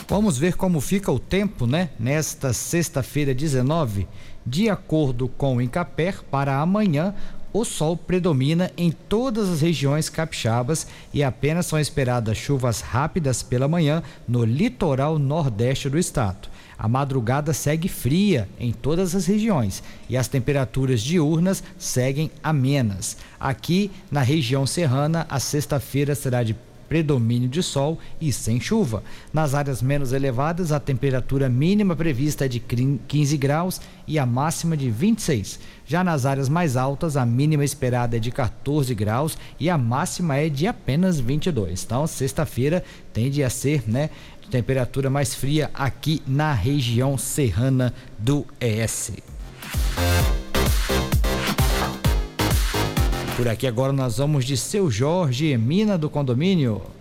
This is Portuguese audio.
Vamos ver como fica o tempo, né? Nesta sexta-feira 19, de acordo com o Incaper, para amanhã o sol predomina em todas as regiões capixabas e apenas são esperadas chuvas rápidas pela manhã no litoral nordeste do estado. A madrugada segue fria em todas as regiões e as temperaturas diurnas seguem amenas. Aqui na região serrana, a sexta-feira será de predomínio de sol e sem chuva. Nas áreas menos elevadas, a temperatura mínima prevista é de 15 graus e a máxima de 26. Já nas áreas mais altas, a mínima esperada é de 14 graus e a máxima é de apenas 22. Então, sexta-feira tende a ser, né, temperatura mais fria aqui na região serrana do ES. Por aqui agora nós vamos de Seu Jorge, Mina do Condomínio.